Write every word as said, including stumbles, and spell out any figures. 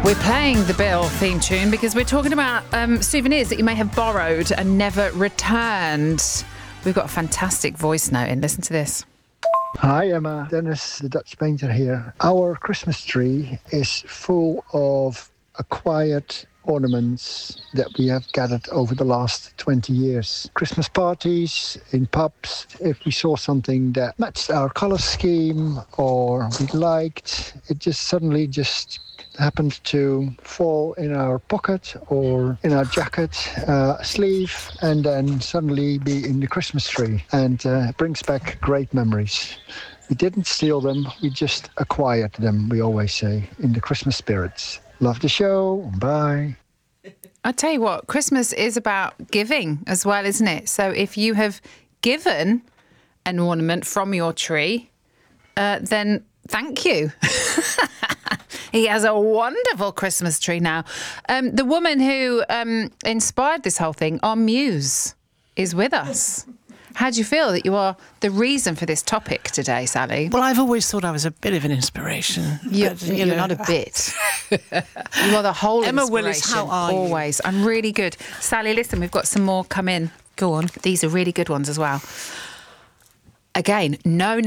We're playing the Bill theme tune because we're talking about um, souvenirs that you may have borrowed and never returned. We've got a fantastic voice note in. Listen to this. Hi Emma, Dennis the Dutch painter here. Our Christmas tree is full of acquired ornaments that we have gathered over the last twenty years. Christmas parties, in pubs, if we saw something that matched our color scheme or we liked, it just suddenly just happened to fall in our pocket or in our jacket uh, sleeve and then suddenly be in the Christmas tree, and uh, it brings back great memories. We didn't steal them, we just acquired them, we always say, in the Christmas spirits. Love the show. Bye. I tell you what, Christmas is about giving as well, isn't it? So if you have given an ornament from your tree, uh, then thank you. He has a wonderful Christmas tree now. Um, the woman who um, inspired this whole thing, our muse, is with us. How do you feel that you are the reason for this topic today, Sally? Well, I've always thought I was a bit of an inspiration. You're, but, you you're know. not a bit. You are the whole Emma inspiration. Willis, how are you? Always. I'm really good. Sally, listen, we've got some more come in. Go on. These are really good ones as well. Again, no